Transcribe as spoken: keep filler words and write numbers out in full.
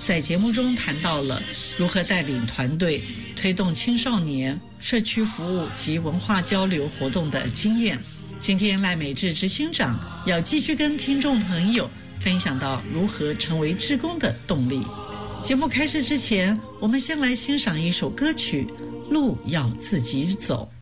在节目中谈到了如何带领团队推动青少年社区服务及文化交流活动的经验。今天赖美智执行长要继续跟听众朋友分享到如何成为志工的动力。节目开始之前，我们先来欣赏一首歌曲《路要自己走》。